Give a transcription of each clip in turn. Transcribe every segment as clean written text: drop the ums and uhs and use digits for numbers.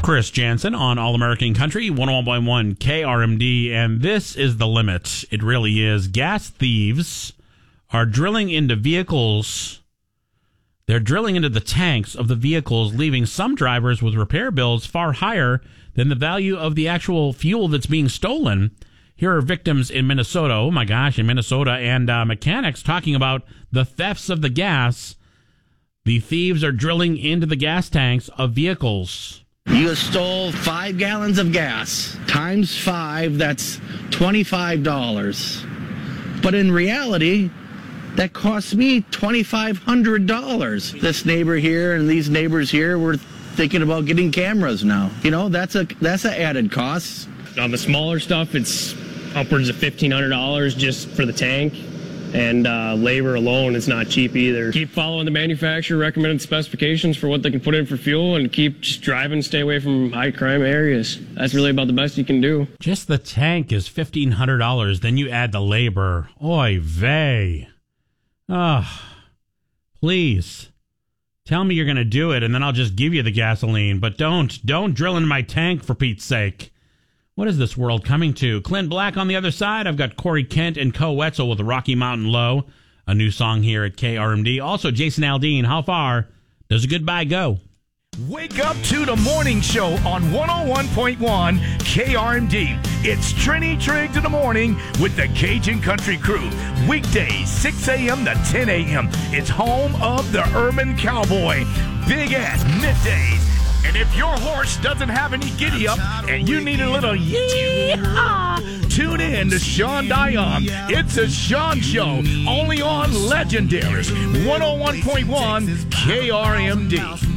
Chris Jansen on All American Country, 101.1 KRMD, and this is the limit. It really is. Gas thieves are drilling into vehicles. They're drilling into the tanks of the vehicles, leaving some drivers with repair bills far higher than the value of the actual fuel that's being stolen. Here are victims in Minnesota. Oh, my gosh, in Minnesota. And mechanics talking about the thefts of the gas. The thieves are drilling into the gas tanks of vehicles. You stole 5 gallons of gas. Times 5, that's $25. But in reality, that cost me $2,500. This neighbor here and these neighbors here were thinking about getting cameras now. You know, that's an added cost. On the smaller stuff, it's upwards of $1,500 just for the tank. And labor alone is not cheap either. Keep following the manufacturer recommended specifications for what they can put in for fuel and keep just driving, stay away from high crime areas. That's really about the best you can do. Just the tank is $1,500. Then you add the labor. Oy vey. Please. Tell me you're going to do it, and then I'll just give you the gasoline. But don't drill in my tank, for Pete's sake. What is this world coming to? Clint Black on the other side. I've got Corey Kent and Co. Wetzel with Rocky Mountain Low, a new song here at KRMD. Also, Jason Aldean, how far does a goodbye go? Wake up to the morning show on 101.1 KRMD. It's Trini Triggs in the morning with the Cajun Country Crew. Weekdays, 6 a.m. to 10 a.m. It's home of the Urban Cowboy. Big Ed, middays. And if your horse doesn't have any giddy up and you need a little yee-haw, tune in to Sean Dion. It's a Sean Show, only on Legendary 101.1 KRMD.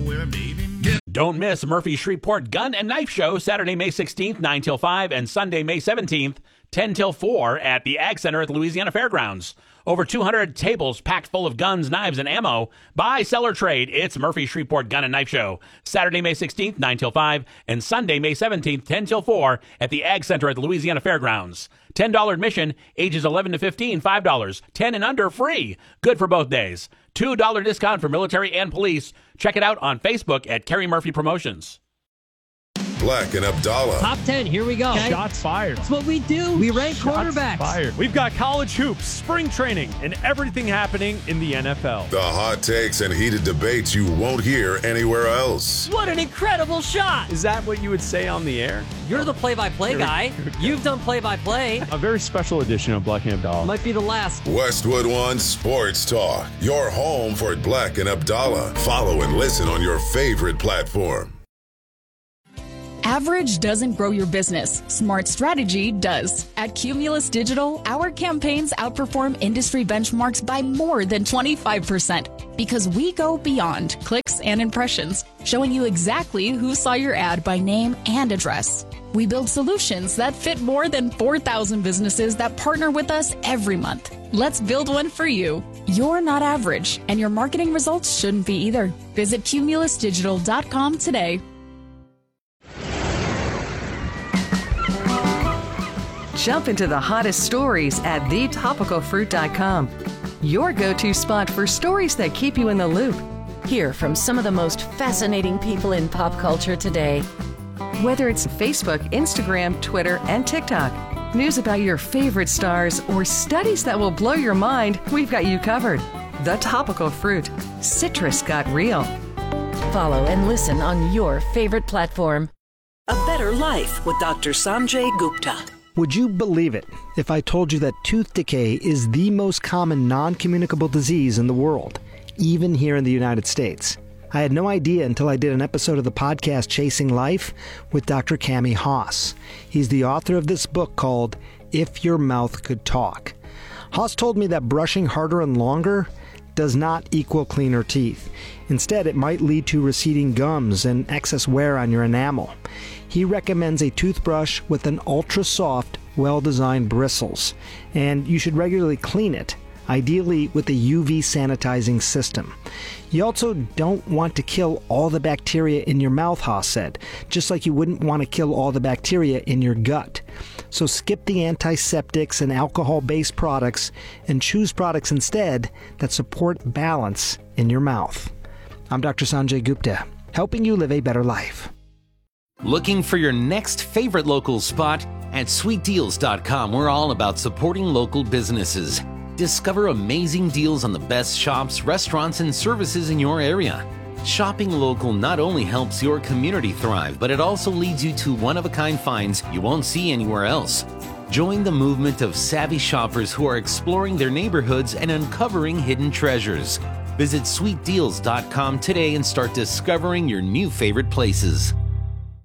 Don't miss Murphy Shreveport Gun and Knife Show, Saturday, May 16th, 9 till 5, and Sunday, May 17th, 10 till 4 at the Ag Center at the Louisiana Fairgrounds. Over 200 tables packed full of guns, knives, and ammo. Buy, sell, or trade. It's Murphy Shreveport Gun and Knife Show. Saturday, May 16th, 9 till 5, and Sunday, May 17th, 10 till 4 at the Ag Center at the Louisiana Fairgrounds. $10 admission, ages 11 to 15, $5. 10 and under, free. Good for both days. $2 discount for military and police. Check it out on Facebook at Kerry Murphy Promotions. Black and Abdallah. Top 10, here we go. Okay. Shots fired. That's what we do. We rank quarterbacks. Fired. We've got college hoops, spring training, and everything happening in the NFL. The hot takes and heated debates you won't hear anywhere else. What an incredible shot. Is that what you would say on the air? You're the play-by-play guy. You've done play-by-play. A very special edition of Black and Abdallah. Might be the last. Westwood One Sports Talk. Your home for Black and Abdallah. Follow and listen on your favorite platform. Average doesn't grow your business. Smart strategy does. At Cumulus Digital, our campaigns outperform industry benchmarks by more than 25% because we go beyond clicks and impressions, showing you exactly who saw your ad by name and address. We build solutions that fit more than 4,000 businesses that partner with us every month. Let's build one for you. You're not average, and your marketing results shouldn't be either. Visit cumulusdigital.com today. Jump into the hottest stories at thetopicalfruit.com. Your go-to spot for stories that keep you in the loop. Hear from some of the most fascinating people in pop culture today. Whether it's Facebook, Instagram, Twitter, and TikTok, news about your favorite stars, or studies that will blow your mind, we've got you covered. The Topical Fruit. Citrus got real. Follow and listen on your favorite platform. A Better Life with Dr. Sanjay Gupta. Would you believe it if I told you that tooth decay is the most common non-communicable disease in the world, even here in the United States? I had no idea until I did an episode of the podcast Chasing Life with Dr. Cami Haas. He's the author of this book called If Your Mouth Could Talk. Haas told me that brushing harder and longer does not equal cleaner teeth. Instead, it might lead to receding gums and excess wear on your enamel. He recommends a toothbrush with an ultra-soft, well-designed bristles, and you should regularly clean it, ideally with a UV sanitizing system. You also don't want to kill all the bacteria in your mouth, Haas said, just like you wouldn't want to kill all the bacteria in your gut. So skip the antiseptics and alcohol-based products and choose products instead that support balance in your mouth. I'm Dr. Sanjay Gupta, helping you live a better life. Looking for your next favorite local spot? At sweetdeals.com, we're all about supporting local businesses. Discover amazing deals on the best shops, restaurants, and services in your area. Shopping local not only helps your community thrive, but it also leads you to one-of-a-kind finds you won't see anywhere else. Join the movement of savvy shoppers who are exploring their neighborhoods and uncovering hidden treasures. Visit sweetdeals.com today and start discovering your new favorite places.